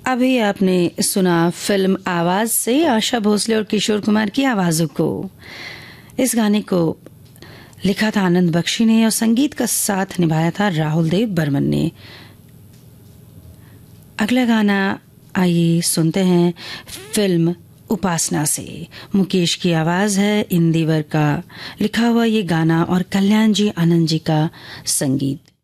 अभी आपने सुना फिल्म आवाज से आशा भोसले और किशोर कुमार की आवाजों को। इस गाने को लिखा था आनंद बख्शी ने और संगीत का साथ निभाया था राहुल देव बर्मन ने। अगला गाना आइए सुनते हैं फिल्म उपासना से। मुकेश की आवाज है, इंदिवर का लिखा हुआ ये गाना और कल्याण जी आनंद जी का संगीत।